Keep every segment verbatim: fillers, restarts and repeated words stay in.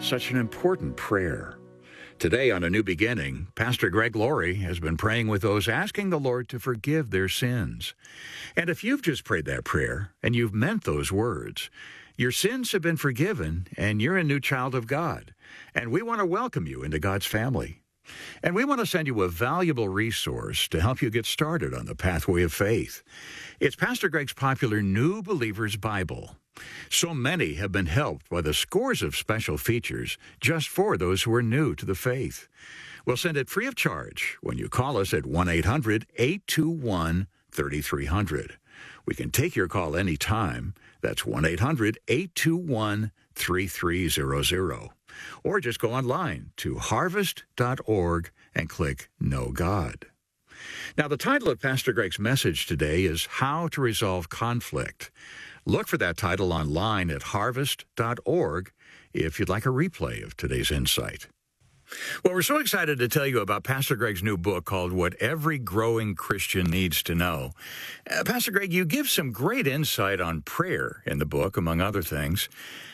such an important prayer. Today on A New Beginning, Pastor Greg Laurie has been praying with those asking the Lord to forgive their sins. And if you've just prayed that prayer and you've meant those words, your sins have been forgiven and you're a new child of God. And we want to welcome you into God's family. And we want to send you a valuable resource to help you get started on the pathway of faith. It's Pastor Greg's popular New Believer's Bible. So many have been helped by the scores of special features just for those who are new to the faith. We'll send it free of charge when you call us at one eight hundred, eight two one, three three zero zero. We can take your call anytime. That's one eight hundred, eight two one, three three zero zero. Or just go online to harvest dot org and click Know God. Now, the title of Pastor Greg's message today is How to Resolve Conflict. Look for that title online at harvest dot org if you'd like a replay of today's insight. Well, we're so excited to tell you about Pastor Greg's new book called What Every Growing Christian Needs to Know. Uh, Pastor Greg, you give some great insight on prayer in the book, among other things.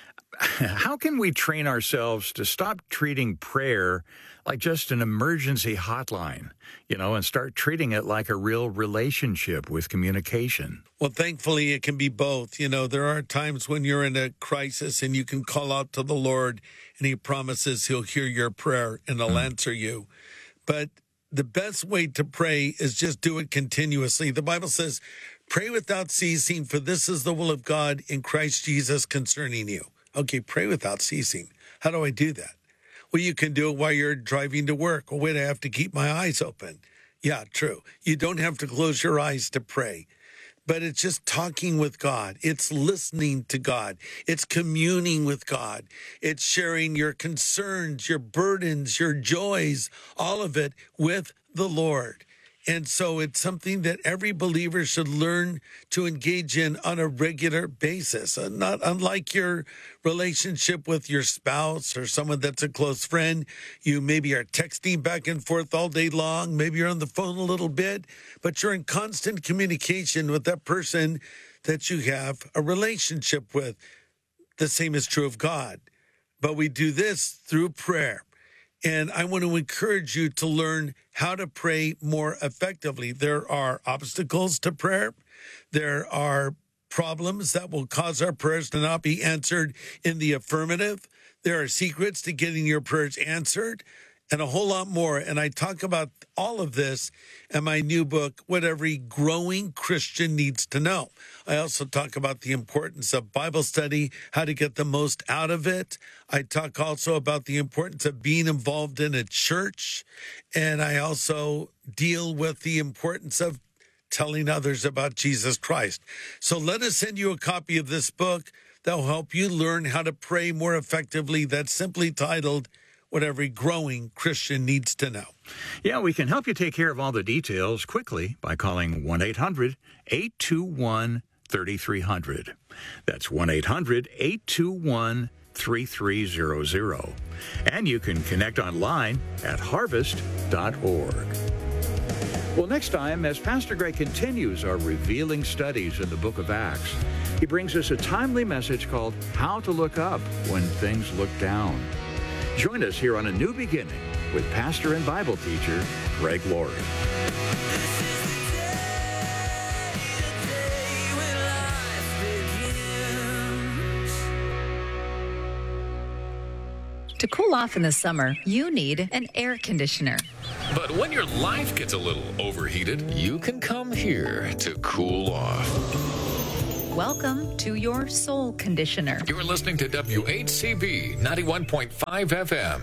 How can we train ourselves to stop treating prayer like just an emergency hotline, you know, and start treating it like a real relationship with communication? Well, thankfully, it can be both. You know, there are times when you're in a crisis and you can call out to the Lord and he promises he'll hear your prayer and he'll mm. answer you. But the best way to pray is just do it continuously. The Bible says, pray without ceasing, for this is the will of God in Christ Jesus concerning you. Okay, pray without ceasing. How do I do that? Well, you can do it while you're driving to work. Oh, wait, I have to keep my eyes open. Yeah, true. You don't have to close your eyes to pray. But it's just talking with God. It's listening to God. It's communing with God. It's sharing your concerns, your burdens, your joys, all of it with the Lord. And so it's something that every believer should learn to engage in on a regular basis. Uh, not unlike your relationship with your spouse or someone that's a close friend. You maybe are texting back and forth all day long. Maybe you're on the phone a little bit, but you're in constant communication with that person that you have a relationship with. The same is true of God. But we do this through prayer. And I want to encourage you to learn how to pray more effectively. There are obstacles to prayer. There are problems that will cause our prayers to not be answered in the affirmative. There are secrets to getting your prayers answered and a whole lot more. And I talk about all of this in my new book, What Every Growing Christian Needs to Know. I also talk about the importance of Bible study, how to get the most out of it. I talk also about the importance of being involved in a church. And I also deal with the importance of telling others about Jesus Christ. So let us send you a copy of this book that will help you learn how to pray more effectively. That's simply titled, What Every Growing Christian Needs to Know. Yeah, we can help you take care of all the details quickly by calling one eight hundred, eight two one, three three zero zero. That's one eight hundred, eight two one, three three zero zero. And you can connect online at harvest dot org. Well, next time, as Pastor Greg continues our revealing studies in the book of Acts, he brings us a timely message called How to Look Up When Things Look Down. Join us here on A New Beginning with pastor and Bible teacher Greg Laurie. To cool off in the summer, you need an air conditioner. But when your life gets a little overheated, you can come here to cool off. Welcome to your soul conditioner. You're listening to W H C B ninety-one point five F M.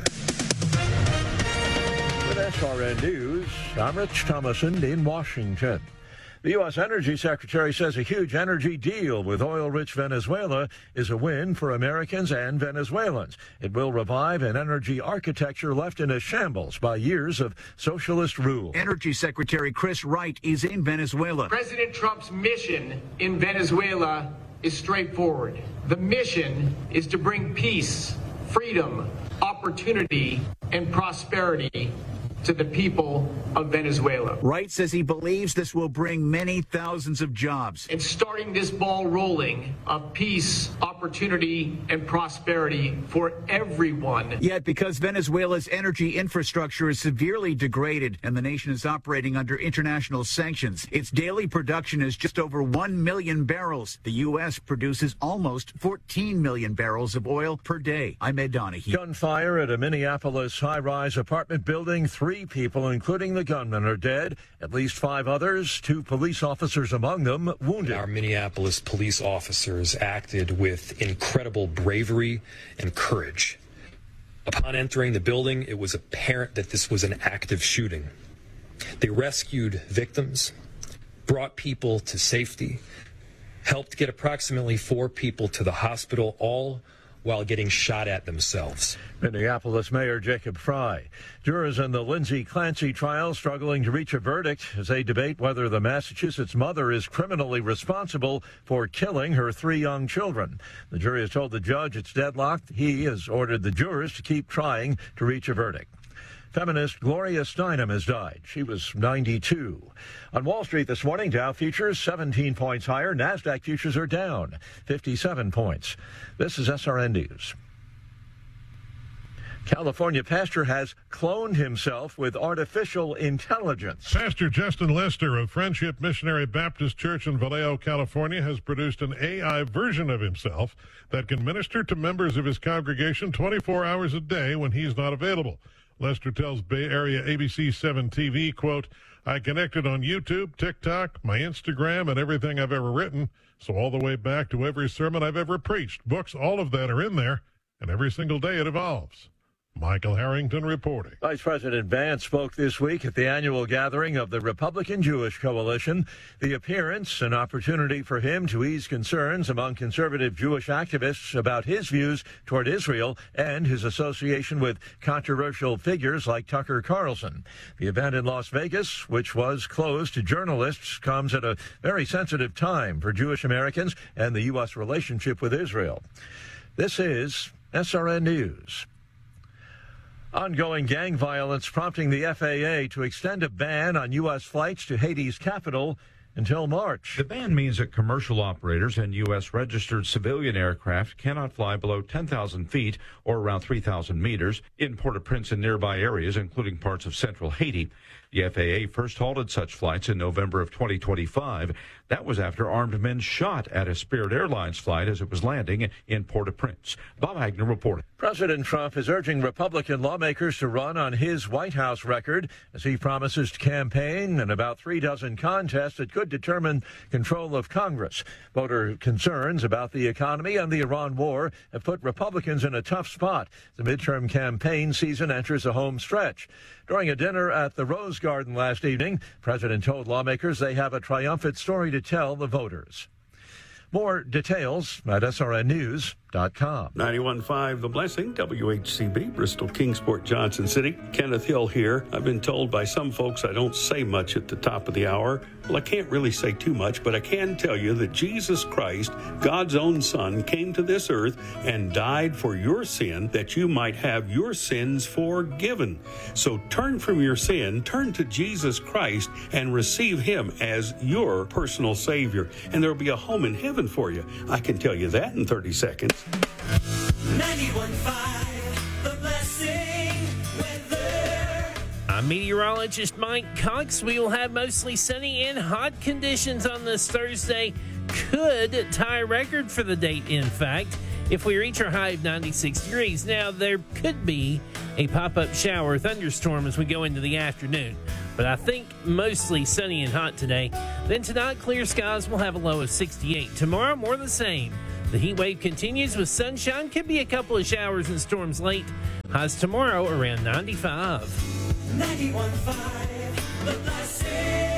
With S R N News, I'm Rich Thomason in Washington. The U S Energy Secretary says a huge energy deal with oil-rich Venezuela is a win for Americans and Venezuelans. It will revive an energy architecture left in a shambles by years of socialist rule. Energy Secretary Chris Wright is in Venezuela. President Trump's mission in Venezuela is straightforward. The mission is to bring peace, freedom, opportunity, and prosperity to the people of Venezuela. Wright says he believes this will bring many thousands of jobs. And starting this ball rolling of peace, opportunity, and prosperity for everyone. Yet, because Venezuela's energy infrastructure is severely degraded and the nation is operating under international sanctions, its daily production is just over one million barrels. The U S produces almost fourteen million barrels of oil per day. I'm Ed Donahue. Gunfire at a Minneapolis high-rise apartment building. Three people, including the gunman, are dead. At least five others, two police officers among them, wounded. Our Minneapolis police officers acted with incredible bravery and courage. Upon entering the building, it was apparent that this was an active shooting. They rescued victims, brought people to safety, helped get approximately four people to the hospital, all while getting shot at themselves. Minneapolis Mayor Jacob Frey. Jurors in the Lindsay Clancy trial struggling to reach a verdict as they debate whether the Massachusetts mother is criminally responsible for killing her three young children. The jury has told the judge it's deadlocked. He has ordered the jurors to keep trying to reach a verdict. Feminist Gloria Steinem has died. She was ninety-two. On Wall Street this morning, Dow futures seventeen points higher. NASDAQ futures are down fifty-seven points. This is S R N News. California pastor has cloned himself with artificial intelligence. Pastor Justin Lester of Friendship Missionary Baptist Church in Vallejo, California, has produced an A I version of himself that can minister to members of his congregation twenty-four hours a day when he's not available. Lester tells Bay Area A B C seven T V, quote, "I connected on YouTube, TikTok, my Instagram, and everything I've ever written. So all the way back to every sermon I've ever preached. Books, all of that are in there. And every single day it evolves." Michael Harrington reporting. Vice President Vance spoke this week at the annual gathering of the Republican Jewish Coalition. The appearance, an opportunity for him to ease concerns among conservative Jewish activists about his views toward Israel and his association with controversial figures like Tucker Carlson. The event in Las Vegas, which was closed to journalists, comes at a very sensitive time for Jewish Americans and the U S relationship with Israel. This is S R N News. Ongoing gang violence prompting the F A A to extend a ban on U S flights to Haiti's capital until March. The ban means that commercial operators and U S registered civilian aircraft cannot fly below ten thousand feet or around three thousand meters in Port-au-Prince and nearby areas, including parts of central Haiti. The F A A first halted such flights in November of twenty twenty-five. That was after armed men shot at a Spirit Airlines flight as it was landing in Port-au-Prince. Bob Wagner reporting. President Trump is urging Republican lawmakers to run on his White House record as he promises to campaign in about three dozen contests that could determine control of Congress. Voter concerns about the economy and the Iran war have put Republicans in a tough spot. The midterm campaign season enters a home stretch. During a dinner at the Rose Garden last evening, the president told lawmakers they have a triumphant story to tell the voters. More details at S R N news dot com. ninety-one point five The Blessing, W H C B, Bristol, Kingsport, Johnson City. Kenneth Hill here. I've been told by some folks I don't say much at the top of the hour. Well, I can't really say too much, but I can tell you that Jesus Christ, God's own Son, came to this earth and died for your sin that you might have your sins forgiven. So turn from your sin, turn to Jesus Christ, and receive Him as your personal Savior. And there'll be a home in heaven for you. I can tell you that in thirty seconds. ninety-one point five The Blessing weather. I'm meteorologist Mike Cox. We will have mostly sunny and hot conditions on this Thursday. Could tie a record for the date, in fact, if we reach our high of ninety-six degrees. Now, there could be a pop-up shower or thunderstorm as we go into the afternoon, but I think mostly sunny and hot today. Then tonight, clear skies will have a low of sixty-eight. Tomorrow, more the same. The heat wave continues with sunshine. Could be a couple of showers and storms late. Highs tomorrow around ninety-five. ninety-one point five The Blessing.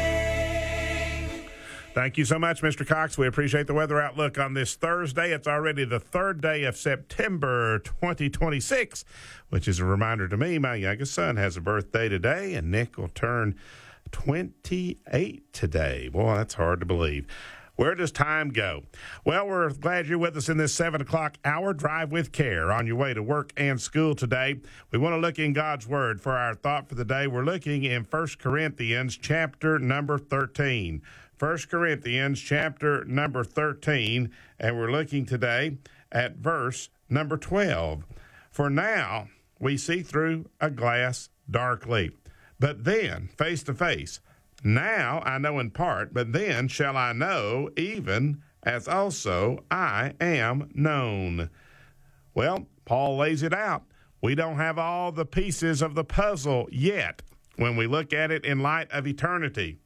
Thank you so much, Mister Cox. We appreciate the weather outlook on this Thursday. It's already the third day of September twenty twenty-six, which is a reminder to me my youngest son has a birthday today, and Nick will turn twenty-eight today. Boy, that's hard to believe. Where does time go? Well, we're glad you're with us in this seven o'clock hour. Drive with care on your way to work and school today. We want to look in God's Word for our thought for the day. We're looking in First Corinthians chapter number thirteen. First Corinthians chapter number thirteen, and we're looking today at verse number twelve. For now we see through a glass darkly, but then face to face. Now I know in part, but then shall I know, even as also I am known. Well, Paul lays it out. We don't have all the pieces of the puzzle yet when we look at it in light of eternity.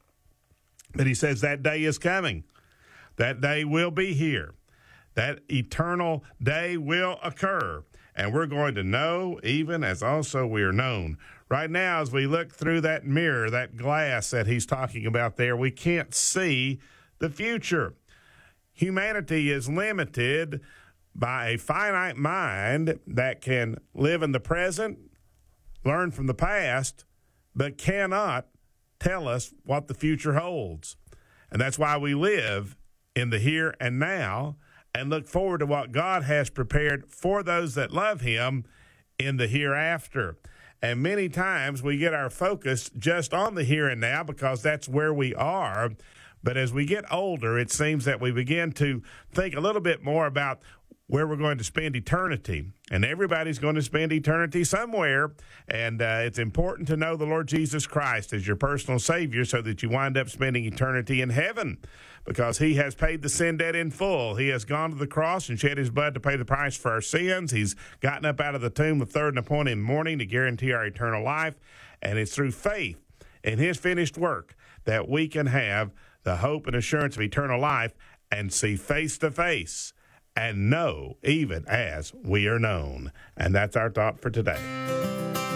But he says that day is coming. That day will be here. That eternal day will occur. And we're going to know even as also we are known. Right now, as we look through that mirror, that glass that he's talking about there, we can't see the future. Humanity is limited by a finite mind that can live in the present, learn from the past, but cannot tell us what the future holds. And that's why we live in the here and now and look forward to what God has prepared for those that love him in the hereafter. And many times we get our focus just on the here and now because that's where we are. But as we get older, it seems that we begin to think a little bit more about where we're going to spend eternity. And everybody's going to spend eternity somewhere. And uh, it's important to know the Lord Jesus Christ as your personal Savior so that you wind up spending eternity in heaven, because he has paid the sin debt in full. He has gone to the cross and shed his blood to pay the price for our sins. He's gotten up out of the tomb the third and appointed morning to guarantee our eternal life. And it's through faith in his finished work that we can have the hope and assurance of eternal life and see face to face and know even as we are known. And that's our thought for today.